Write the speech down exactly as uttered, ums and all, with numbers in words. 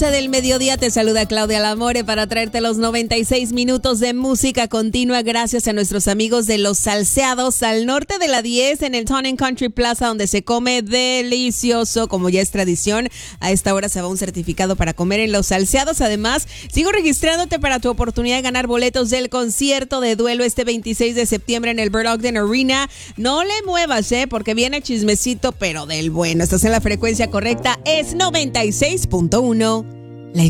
Del mediodía te saluda Claudia Lamore para traerte los noventa y seis minutos de música continua gracias a nuestros amigos de Los Salseados al norte de la diez en el Town and Country Plaza, donde se come delicioso como ya es tradición. A esta hora se va un certificado para comer en Los Salseados. Además, sigo registrándote para tu oportunidad de ganar boletos del concierto de Duelo este veintiséis de septiembre en el Bird Ogden Arena. No le muevas, eh, porque viene chismecito, pero del bueno. Estás en la frecuencia correcta, es noventa y seis punto uno.